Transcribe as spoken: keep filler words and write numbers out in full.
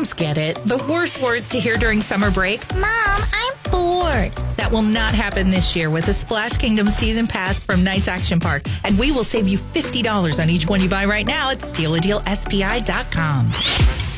Moms get it. The worst words to hear during summer break. Mom, I'm bored. That will not happen this year with the Splash Kingdom Season Pass from Knights Action Park. And we will save you fifty dollars on each one you buy right now at steal a deal S P I dot com.